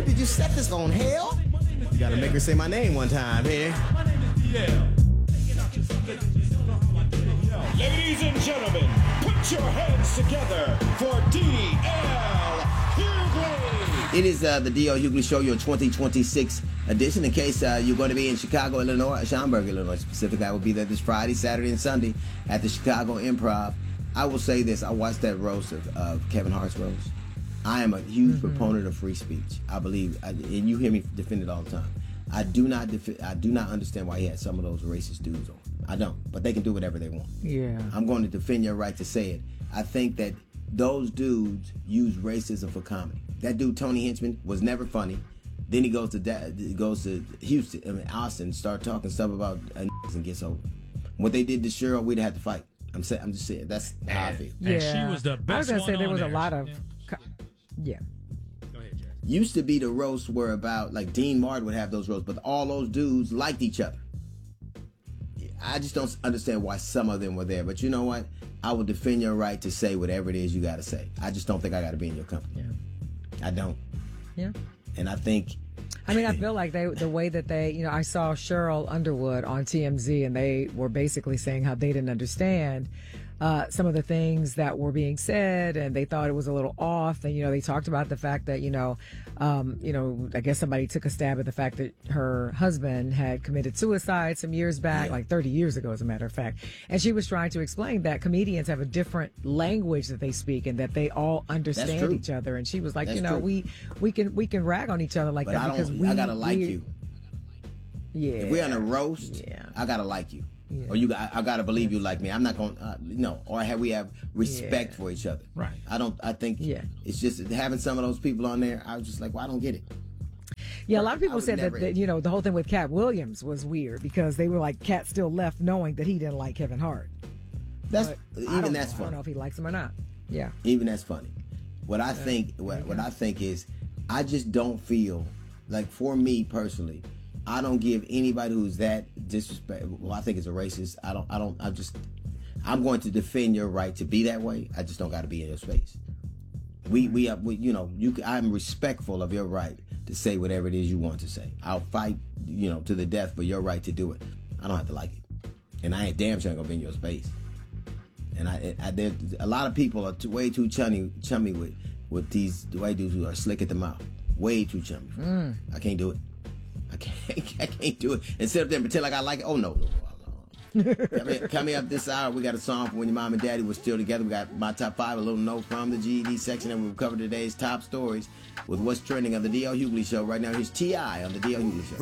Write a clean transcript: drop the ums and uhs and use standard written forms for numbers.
Lord, did you set this on hell? You gotta make her say my name one time here. Ladies and gentlemen, put your hands together for D.L. Hughley. It is the D.L. Hughley Show, your 2026 edition. In case you're going to be in Chicago, Illinois, Schaumburg, Illinois specifically, I will be there this Friday, Saturday, and Sunday at the Chicago Improv. I will say this. I watched that roast of Kevin Hart's roast. I am a huge proponent of free speech. I believe, and you hear me defend it all the time. I do not understand why he had some of those racist dudes on. I don't, but they can do whatever they want. Yeah. I'm going to defend your right to say it. I think that those dudes use racism for comedy. That dude Tony Hinchman was never funny. Then he goes to Houston, Austin, start talking stuff about and gets over. What they did to Cheryl, we'd have to fight. I'm just saying that's how I feel. Yeah. And she was the best. I was gonna say there was there. a lot of. Yeah. Go ahead, Jazz. Used to be the roasts were about, like Dean Martin would have those roasts, but all those dudes liked each other. I just don't understand why some of them were there. But you know what? I will defend your right to say whatever it is you got to say. I just don't think I got to be in your company. Yeah. I don't. Yeah. And I think... I mean, I feel like the way that they, I saw Cheryl Underwood on TMZ, and they were basically saying how they didn't understand some of the things that were being said, and they thought it was a little off. And, they talked about the fact that, I guess somebody took a stab at the fact that her husband had committed suicide some years back, like 30 years ago, as a matter of fact. And she was trying to explain that comedians have a different language that they speak and that they all understand each other. And she was like, we can rag on each other like that because I gotta like you. Yeah. If we're on a roast, I gotta like you. Yeah. Or I gotta believe you like me. I'm not gonna Or we have respect for each other. Right. I think it's just having some of those people on there. I was just like, well, I don't get it. Yeah, a lot of people said that the whole thing with Cat Williams was weird because they were like, Cat still left knowing that he didn't like Kevin Hart. That's funny. I don't know if he likes him or not. Yeah. Even that's funny. What I think is, I just don't feel like, for me personally, I don't give anybody who's that disrespectful. Well, I think it's a racist. I'm going to defend your right to be that way. I just don't got to be in your space. I'm respectful of your right to say whatever it is you want to say. I'll fight, to the death for your right to do it. I don't have to like it, and I ain't damn sure gonna be in your space. And a lot of people are way too chummy with these white dudes who are slick at the mouth. Way too chummy. I can't do it. I can't do it. And sit up there and pretend like I like it. Oh, no. Coming up this hour, we got a song from when your mom and daddy were still together. We got my top 5, a little note from the GED section, and we'll cover today's top stories with what's trending on the D.L. Hughley Show. Right now, here's T.I. on the D.L. Hughley Show.